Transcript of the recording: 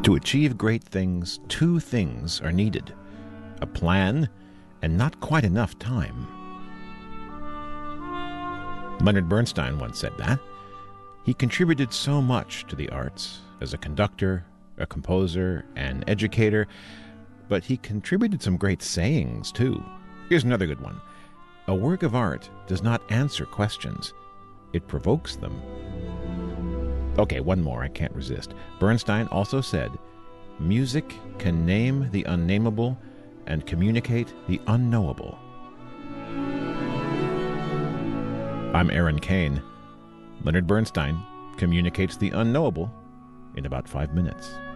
To achieve great things, two things are needed: a plan and not quite enough time. Leonard Bernstein once said that. He contributed so much to the arts as a conductor, a composer, an educator, but he contributed some great sayings, too. Here's another good one. A work of art does not answer questions. It provokes them. Okay, one more. I can't resist. Bernstein also said, music can name the unnameable and communicate the unknowable. I'm Aaron Kane. Leonard Bernstein communicates the unknowable in about 5 minutes.